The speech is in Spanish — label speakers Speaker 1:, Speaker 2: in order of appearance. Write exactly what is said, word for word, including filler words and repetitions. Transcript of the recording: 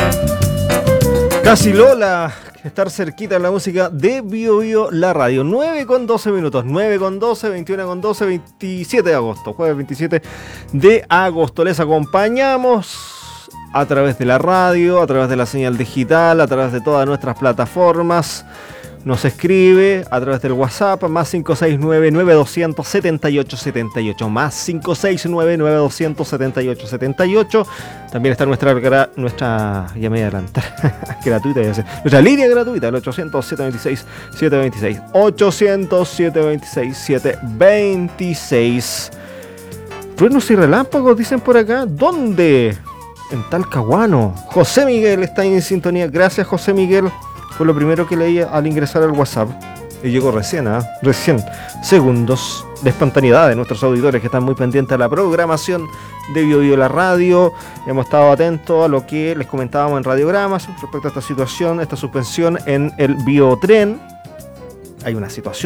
Speaker 1: Casi Lola, estar cerquita de la música de Bio Bio la radio. nueve con doce minutos, nueve con doce, veintiuno con doce, veintisiete de agosto, jueves veintisiete de agosto. Les acompañamos a través de la radio, a través de la señal digital, a través de todas nuestras plataformas. Nos escribe a través del WhatsApp, más cinco seis nueve, nueve dos cero cero, siete ocho siete ocho, más cinco seis nueve, nueve dos cero cero, siete ocho siete ocho. También está nuestra, gra- nuestra ya me voy a adelantar, gratuita, ya sé, nuestra línea gratuita, el ochocientos, siete veintiséis, siete veintiséis, ochocientos, siete veintiséis, siete veintiséis. Truenos y relámpagos, dicen por acá. ¿Dónde? En Talcahuano. José Miguel está en sintonía. Gracias, José Miguel. Fue lo primero que leí al ingresar al WhatsApp. Y llegó recién, ¿eh? Recién. Segundos de espontaneidad de nuestros auditores que están muy pendientes de la programación de Bio Bio la radio. Hemos estado atentos a lo que les comentábamos en Radiogramas respecto a esta situación, esta suspensión en el biotren. Hay una situación